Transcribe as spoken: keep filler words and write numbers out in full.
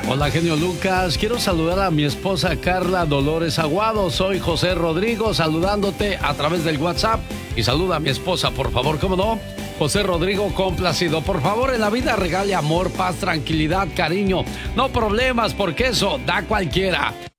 Hola, genio Lucas. Quiero saludar a mi esposa Carla Dolores Aguado. Soy José Rodrigo, saludándote a través del WhatsApp. Y saluda a mi esposa, por favor, ¿cómo no? José Rodrigo, complacido. Por favor, en la vida regale amor, paz, tranquilidad, cariño. No problemas, porque eso da cualquiera.